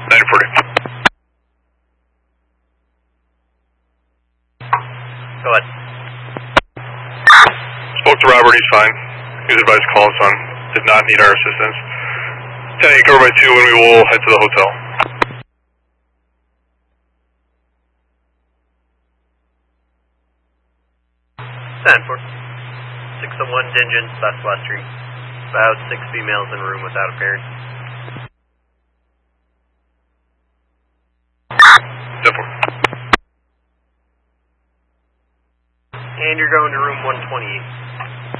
940. Go ahead. Spoke to Robert, he's fine. He was advised to call his son. Did not need our assistance. 10-8, cover by 2, and we will head to the hotel. 10-4. 601 Dingen, Southwest Street. About 6 females in room without a parent. 10-4. And you're going to room 128.